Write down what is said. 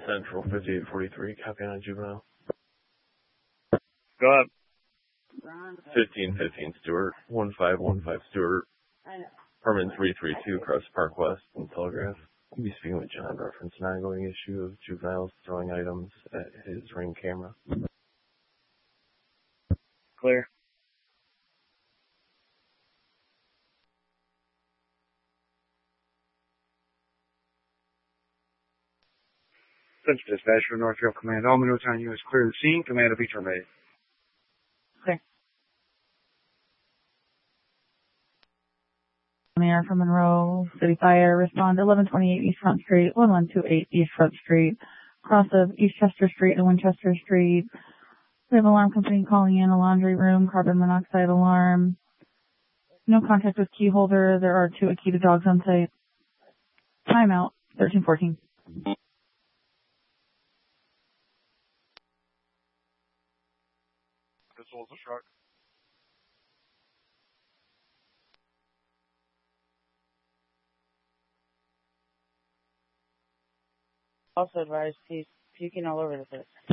Central 5843, copy on a juvenile. Go ahead. 1515 Stewart, 1515 Stewart, Herman 332, Cross Park West, and Telegraph. I'll be speaking with John, reference an ongoing issue of juveniles throwing items at his Ring camera. Clear. Central Dispatch for Northfield Command. All minutes on you is clear the scene. Command will be terminated. Okay. Mayor from Monroe, City Fire, respond 1128 East Front Street, 1128 East Front Street, cross of East Chester Street and Winchester Street. We have alarm company calling in a laundry room, carbon monoxide alarm. No contact with key holder. There are 2 Akita dogs on site. Timeout, 1314. This was a truck. Also advised, he's puking all over the place.